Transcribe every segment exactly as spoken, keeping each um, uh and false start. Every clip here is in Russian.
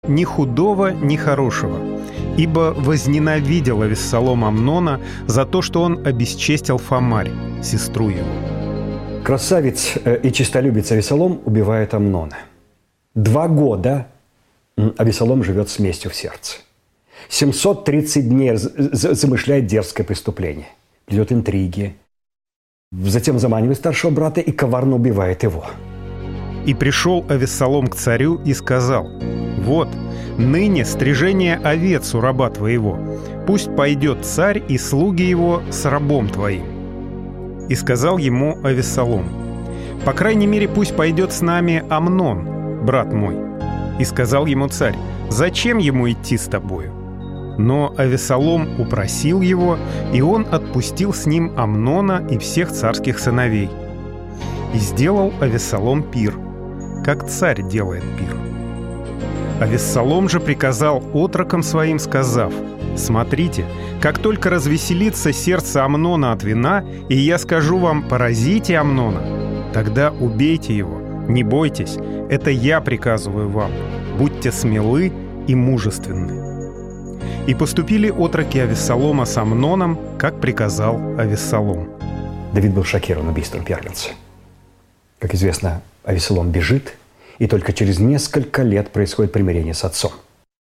ни худого, ни хорошего, ибо возненавидел Авессалом Амнона за то, что он обесчестил Фамарь, сестру его». Красавец и честолюбец Авессалом убивает Амнона. Два года Авессалом живет с местью в сердце. семьсот тридцать дней замышляет дерзкое преступление. Плетет интриги. Затем заманивает старшего брата и коварно убивает его. «И пришел Авессалом к царю и сказал: вот, ныне стрижение овец у раба твоего. Пусть пойдет царь и слуги его с рабом твоим». И сказал ему Авессалом: «По крайней мере, пусть пойдет с нами Амнон, брат мой». И сказал ему царь: «Зачем ему идти с тобою?» Но Авессалом упросил его, и он отпустил с ним Амнона и всех царских сыновей. И сделал Авессалом пир, как царь делает пир. Авессалом же приказал отрокам своим, сказав: «Смотрите, как только развеселится сердце Амнона от вина, и я скажу вам: поразите Амнона, тогда убейте его, не бойтесь, это я приказываю вам, будьте смелы и мужественны». И поступили отроки Авессалома с Амноном, как приказал Авессалом. Давид был шокирован убийством первенца. Как известно, Авессалом бежит, и только через несколько лет происходит примирение с отцом.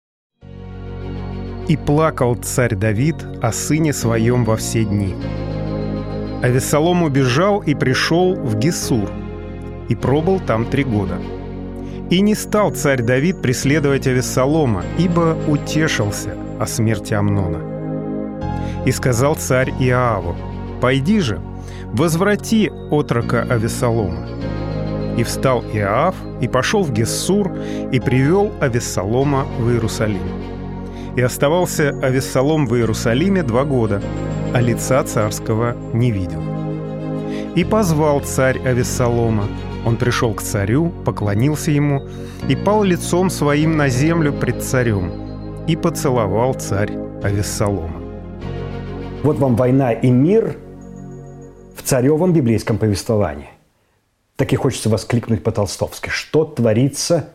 «И плакал царь Давид о сыне своем во все дни. Авессалом убежал и пришел в Гесур, и пробыл там три года. И не стал царь Давид преследовать Авессалома, ибо утешился о смерти Амнона. И сказал царь Иоаву: «Пойди же, возврати отрока Авессалома». И встал Иоав, и пошел в Гессур, и привел Авессалома в Иерусалим. И оставался Авессалом в Иерусалиме два года, а лица царского не видел. И позвал царь Авессалома. Он пришел к царю, поклонился ему и пал лицом своим на землю пред царем, и поцеловал царь Авессалома. Вот вам война и мир в царевом библейском повествовании. Так и хочется воскликнуть по-толстовски: что творится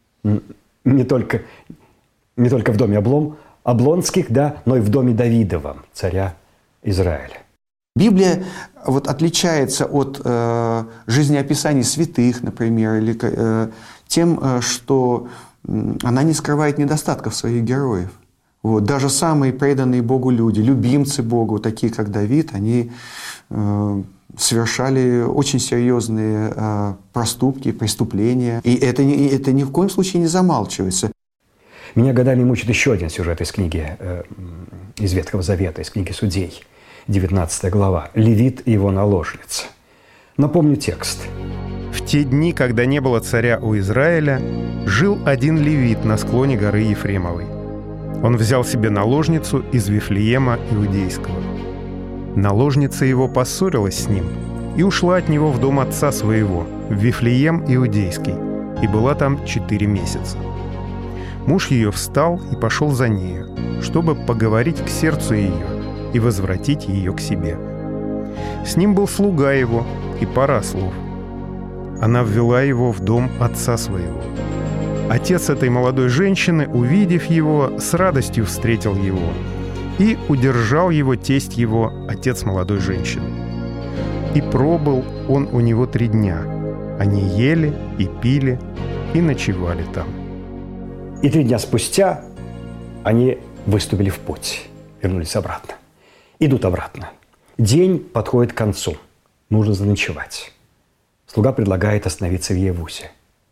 не только, не только в доме Облом, Облонских, да, но и в доме Давидовом, царя Израиля. Библия вот отличается от э, жизнеописаний святых, например, или э, тем, э, что э, она не скрывает недостатков своих героев. Вот. Даже самые преданные Богу люди, любимцы Богу, такие как Давид, они э, совершали очень серьезные э, проступки, преступления. И это, это ни в коем случае не замалчивается. Меня годами мучит еще один сюжет из книги, э, из Ветхого Завета, из книги Судей. девятнадцатая глава. Левит и его наложница. Напомню текст. «В те дни, когда не было царя у Израиля, жил один левит на склоне горы Ефремовой. Он взял себе наложницу из Вифлеема Иудейского. Наложница его поссорилась с ним и ушла от него в дом отца своего, в Вифлеем Иудейский, и была там четыре месяца. Муж ее встал и пошел за нею, чтобы поговорить к сердцу ее и возвратить ее к себе. С ним был слуга его и пара ослов. Она ввела его в дом отца своего. Отец этой молодой женщины, увидев его, с радостью встретил его, и удержал его тесть его, отец молодой женщины. И пробыл он у него три дня. Они ели и пили и ночевали там. И три дня спустя они выступили в путь, вернулись обратно. Идут обратно. День подходит к концу. Нужно заночевать. Слуга предлагает остановиться в Евусе.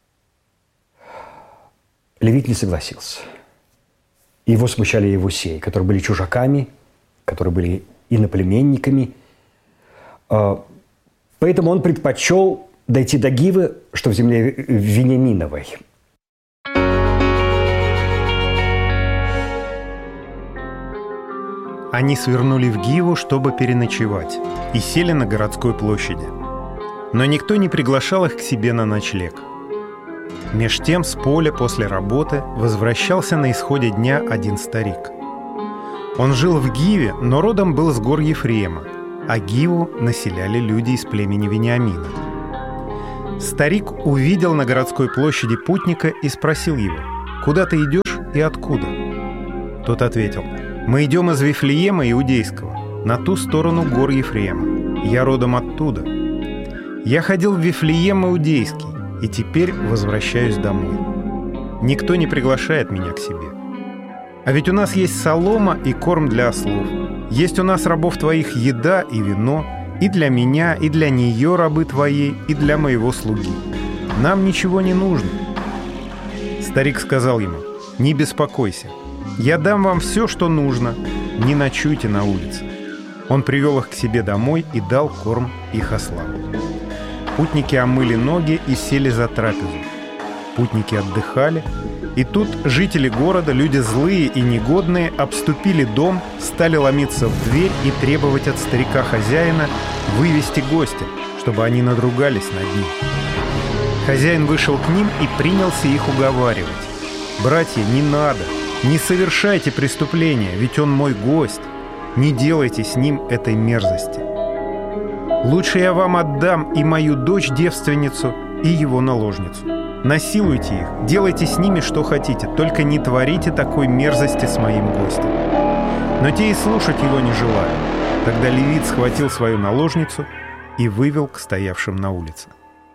Левит не согласился. Его смущали евусеи, которые были чужаками, которые были иноплеменниками. Поэтому он предпочел дойти до Гивы, что в земле Вениаминовой. Они свернули в Гиву, чтобы переночевать, и сели на городской площади. Но никто не приглашал их к себе на ночлег. Меж тем с поля после работы возвращался на исходе дня один старик. Он жил в Гиве, но родом был с гор Ефрема, а Гиву населяли люди из племени Вениамина. Старик увидел на городской площади путника и спросил его: куда ты идешь и откуда?» Тот ответил: «Мы идем из Вифлеема Иудейского, на ту сторону гор Ефрема. Я родом оттуда. Я ходил в Вифлеем Иудейский, и теперь возвращаюсь домой. Никто не приглашает меня к себе. А ведь у нас есть солома и корм для ослов. Есть у нас, рабов твоих, еда и вино, и для меня, и для нее, рабы твоей, и для моего слуги. Нам ничего не нужно». Старик сказал ему: «Не беспокойся, я дам вам все, что нужно, не ночуйте на улице». Он привел их к себе домой и дал корм их ослам. Путники омыли ноги и сели за трапезу. Путники отдыхали, и тут жители города, люди злые и негодные, обступили дом, стали ломиться в дверь и требовать от старика-хозяина вывести гостя, чтобы они надругались над ним. Хозяин вышел к ним и принялся их уговаривать: «Братья, не надо, не совершайте преступления, ведь он мой гость. Не делайте с ним этой мерзости. Лучше я вам отдам и мою дочь-девственницу, и его наложницу. Насилуйте их, делайте с ними что хотите, только не творите такой мерзости с моим гостем». Но те и слушать его не желали. Тогда левит схватил свою наложницу и вывел к стоявшим на улице.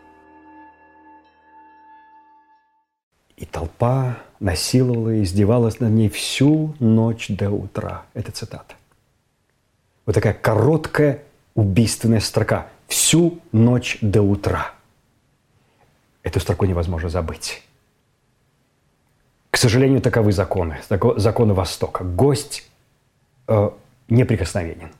И толпа насиловала и издевалась над ней всю ночь до утра. Это цитата. Вот такая короткая убийственная строка. Всю ночь до утра. Эту строку невозможно забыть. К сожалению, таковы законы. Законы Востока. Гость э, неприкосновенен.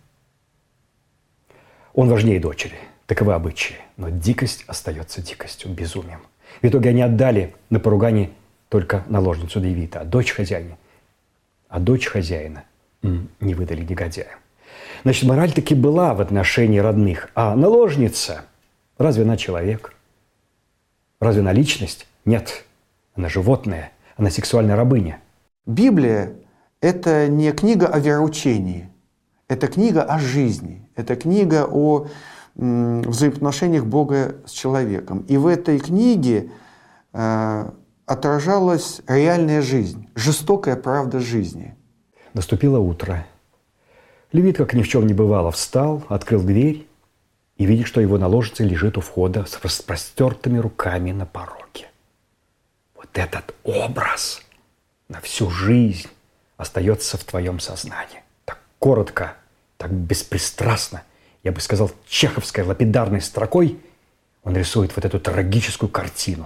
Он важнее дочери. Таковы обычаи. Но дикость остается дикостью, безумием. В итоге они отдали на поругание только наложницу Левита, а дочь хозяина, а дочь хозяина не выдали негодяям. Значит, мораль таки была в отношении родных. А наложница, разве она человек? Разве она личность? Нет. Она животное, она сексуальная рабыня. Библия – это не книга о вероучении, это книга о жизни, это книга о взаимоотношениях Бога с человеком. И в этой книге э, отражалась реальная жизнь, жестокая правда жизни. Наступило утро. Левит, как ни в чем не бывало, встал, открыл дверь и видит, что его наложница лежит у входа с распростертыми руками на пороге. Вот этот образ на всю жизнь остается в твоем сознании. Так коротко, так беспристрастно, я бы сказал, чеховской лапидарной строкой он рисует вот эту трагическую картину.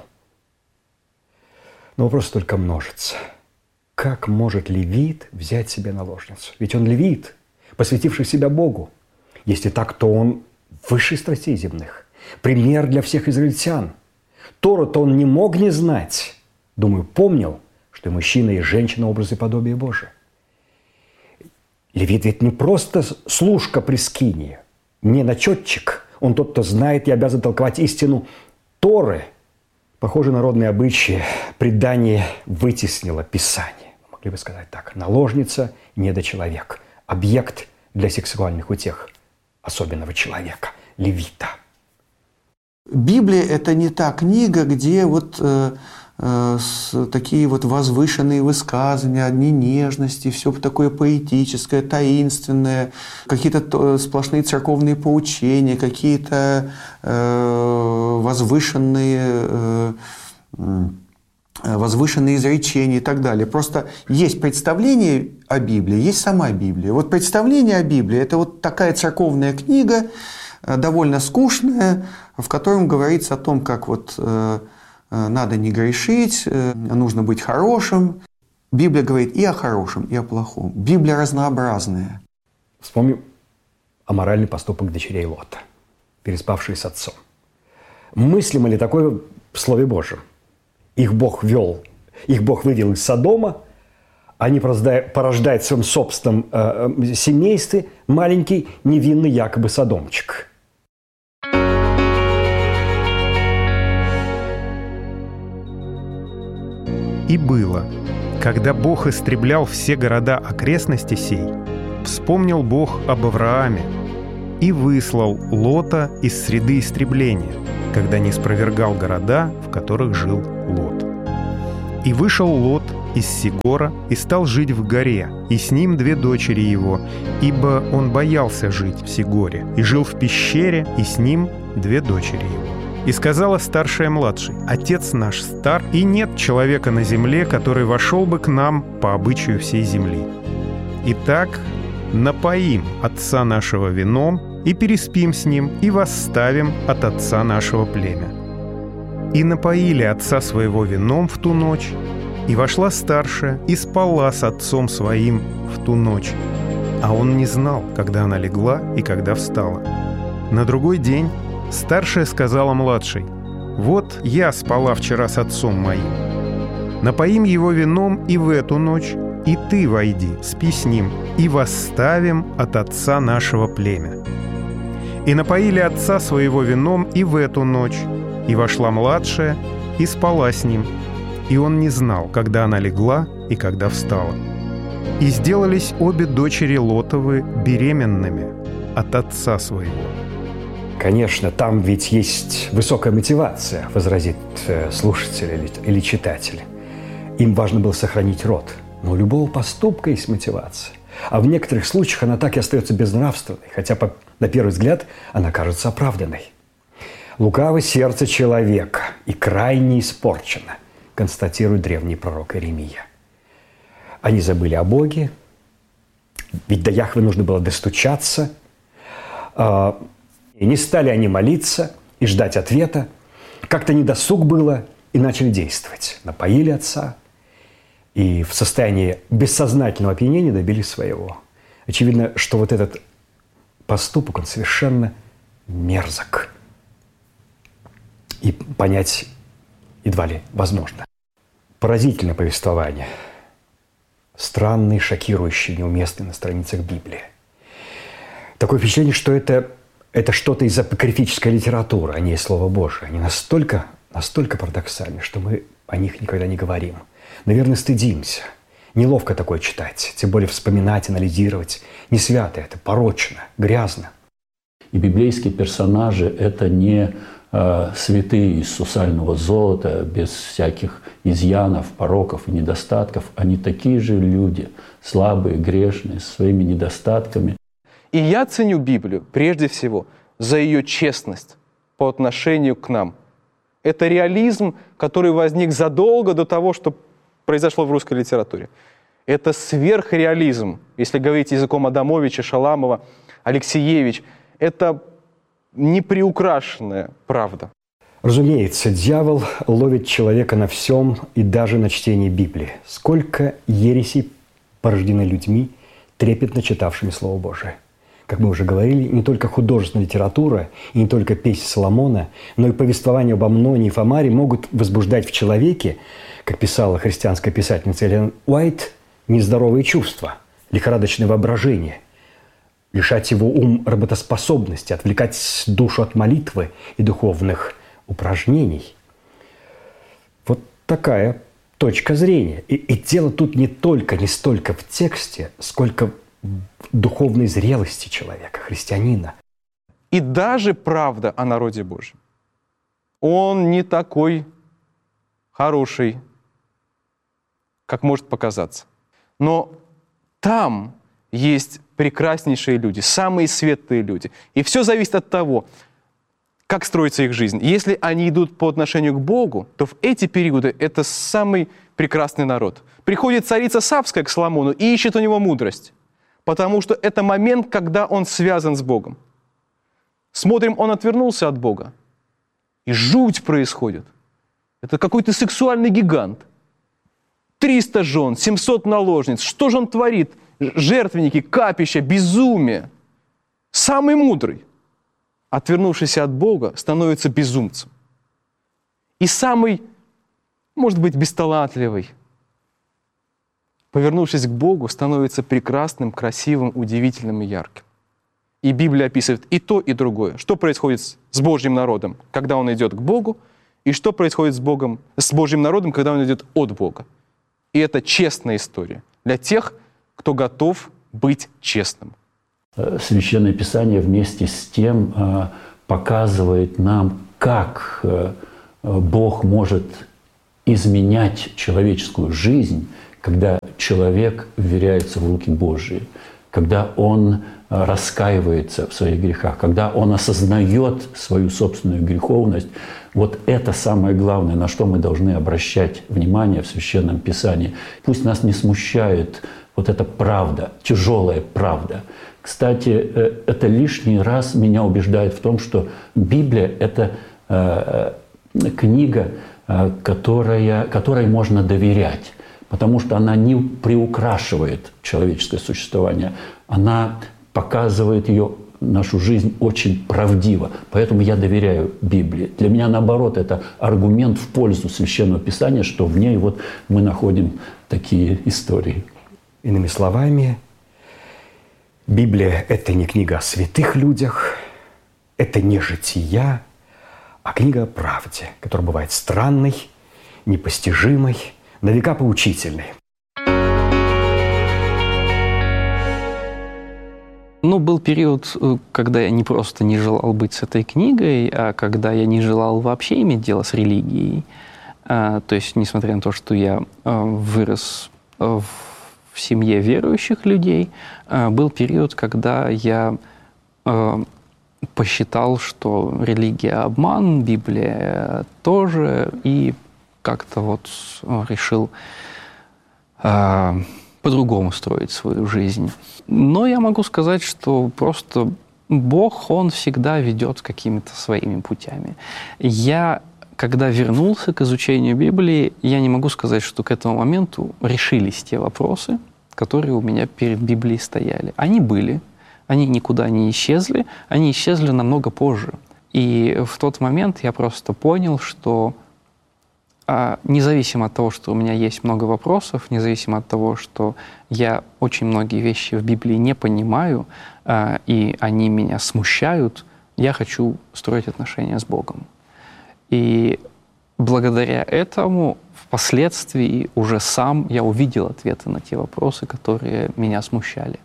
Но вопрос только множится. Как может левит взять себе наложницу? Ведь он левит, посвятивший себя Богу. Если так, то он высший страстей земных. Пример для всех израильтян. Тору-то он не мог не знать. Думаю, помнил, что и мужчина, и женщина – образы подобия Божия. Левит ведь не просто служка при скинии, не начетчик. Он тот, кто знает и обязан толковать истину Торы. Похоже, народные обычаи, предание вытеснило Писание. Могли бы сказать так. Наложница – недочеловек. Объект для сексуальных утех особенного человека – левита. Библия – это не та книга, где вот э, э, с, такие вот возвышенные высказывания, одни нежности, все такое поэтическое, таинственное, какие-то сплошные церковные поучения, какие-то э, возвышенные, э, возвышенные изречения и так далее. Просто есть представление о Библии, есть сама Библия. Вот представление о Библии – это вот такая церковная книга, довольно скучная, в котором говорится о том, как вот э, надо не грешить, э, нужно быть хорошим. Библия говорит и о хорошем, и о плохом. Библия разнообразная. Вспомним аморальный поступок дочерей Лота, переспавшие с отцом. Мыслимо ли такое в Слове Божьем? Их Бог вел, их Бог вывел из Содома, они порождают в своем собственном э, семействе маленький невинный якобы содомчик. И было, когда Бог истреблял все города окрестности сей, вспомнил Бог об Аврааме и выслал Лота из среды истребления, когда не спровергал города, в которых жил Лот. И вышел Лот из Сигора и стал жить в горе, и с ним две дочери его, ибо он боялся жить в Сигоре, и жил в пещере, и с ним две дочери его. И сказала старшая младшей: «Отец наш стар, и нет человека на земле, который вошел бы к нам по обычаю всей земли. Итак, напоим отца нашего вином, и переспим с ним, и восставим от отца нашего племя». И напоили отца своего вином в ту ночь, и вошла старшая, и спала с отцом своим в ту ночь. А он не знал, когда она легла и когда встала. На другой день старшая сказала младшей: «Вот я спала вчера с отцом моим. Напоим его вином и в эту ночь, и ты войди, спи с ним, и восставим от отца нашего племя». И напоили отца своего вином и в эту ночь, и вошла младшая, и спала с ним, и он не знал, когда она легла и когда встала. И сделались обе дочери Лотовы беременными от отца своего. Конечно, там ведь есть высокая мотивация, возразит слушатель или, или читатель. Им важно было сохранить род. Но у любого поступка есть мотивация. А в некоторых случаях она так и остается безнравственной, хотя по, на первый взгляд она кажется оправданной. «Лукаво сердце человека и крайне испорчено», констатирует древний пророк Иеремия. Они забыли о Боге, ведь до Яхвы нужно было достучаться, и не стали они молиться и ждать ответа. Как-то недосуг было, и начали действовать. Напоили отца, и в состоянии бессознательного опьянения добились своего. Очевидно, что вот этот поступок, он совершенно мерзок. И понять едва ли возможно. Поразительное повествование. Странный, шокирующий, неуместный на страницах Библии. Такое впечатление, что это, это что-то из апокрифической литературы, а не из Слова Божия. Они настолько, настолько парадоксальны, что мы о них никогда не говорим. Наверное, стыдимся. Неловко такое читать, тем более вспоминать, анализировать. Не свято это, порочно, грязно. И библейские персонажи – это не э, святые из сусального золота, без всяких изъянов, пороков и недостатков. Они такие же люди, слабые, грешные, со своими недостатками. И я ценю Библию прежде всего за ее честность по отношению к нам. Это реализм, который возник задолго до того, что произошло в русской литературе. Это сверхреализм, если говорить языком Адамовича, Шаламова, Алексеевич. Это неприукрашенная правда. Разумеется, дьявол ловит человека на всем и даже на чтении Библии. Сколько ересей порождены людьми, трепетно читавшими Слово Божие. Как мы уже говорили, не только художественная литература и не только песни Соломона, но и повествования об Амноне и Фамаре могут возбуждать в человеке, как писала христианская писательница Эллен Уайт, нездоровые чувства, лихорадочное воображение, лишать его ум работоспособности, отвлекать душу от молитвы и духовных упражнений. Вот такая точка зрения. И, и дело тут не только, не столько в тексте, сколько в духовной зрелости человека, христианина. И даже правда о народе Божьем. Он не такой хороший, как может показаться. Но там есть прекраснейшие люди, самые светлые люди. И все зависит от того, как строится их жизнь. Если они идут по отношению к Богу, то в эти периоды это самый прекрасный народ. Приходит царица Савская к Соломону и ищет у него мудрость, потому что это момент, когда он связан с Богом. Смотрим, он отвернулся от Бога, и жуть происходит. Это какой-то сексуальный гигант. триста жен, семьсот наложниц. Что же он творит? Жертвенники, капища, безумие. Самый мудрый, отвернувшийся от Бога, становится безумцем. И самый, может быть, бесталантливый, повернувшись к Богу, становится прекрасным, красивым, удивительным и ярким. И Библия описывает и то, и другое. Что происходит с Божьим народом, когда он идет к Богу, и что происходит с, Богом, с Божьим народом, когда он идет от Бога. И это честная история для тех, кто готов быть честным. Священное Писание вместе с тем показывает нам, как Бог может изменять человеческую жизнь, когда человек вверяется в руки Божьи, когда он раскаивается в своих грехах, когда он осознает свою собственную греховность. Вот это самое главное, на что мы должны обращать внимание в Священном Писании. Пусть нас не смущает вот эта правда, тяжелая правда. Кстати, это лишний раз меня убеждает в том, что Библия – это э, книга, э, которая, которой можно доверять, потому что она не приукрашивает человеческое существование, она показывает ее, нашу жизнь, очень правдиво. Поэтому я доверяю Библии. Для меня, наоборот, это аргумент в пользу Священного Писания, что в ней вот мы находим такие истории. Иными словами, Библия – это не книга о святых людях, это не жития, а книга о правде, которая бывает странной, непостижимой, на века поучительной. Ну, был период, когда я не просто не желал быть с этой книгой, а когда я не желал вообще иметь дело с религией. То есть, несмотря на то, что я вырос в в семье верующих людей, был период, когда я посчитал, что религия – обман, Библия тоже, и как-то вот решил по-другому строить свою жизнь. Но я могу сказать, что просто Бог, Он всегда ведет какими-то своими путями. Я, когда вернулся к изучению Библии, я не могу сказать, что к этому моменту решились те вопросы, которые у меня перед Библией стояли. Они были, они никуда не исчезли, они исчезли намного позже. И в тот момент я просто понял, что а, независимо от того, что у меня есть много вопросов, независимо от того, что я очень многие вещи в Библии не понимаю, а, и они меня смущают, я хочу строить отношения с Богом. И благодаря этому впоследствии уже сам я увидел ответы на те вопросы, которые меня смущали.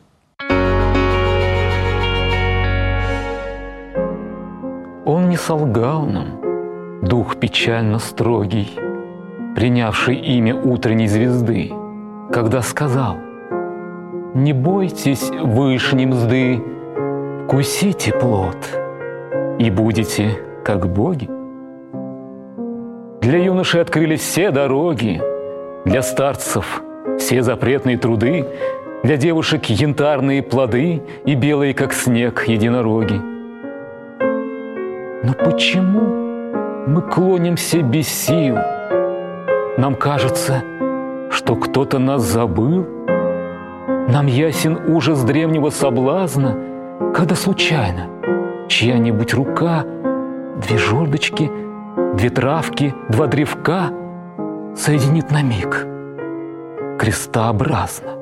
Он не солгал нам, дух печально строгий, принявший имя утренней звезды, когда сказал: «Не бойтесь вышней мзды, вкусите плод, и будете как боги». Для юношей открыли все дороги, для старцев все запретные труды, для девушек янтарные плоды и белые, как снег, единороги. Но почему мы клонимся без сил? Нам кажется, что кто-то нас забыл. Нам ясен ужас древнего соблазна, когда случайно чья-нибудь рука, две жердочки, две травки, два древка соединит на миг крестообразно.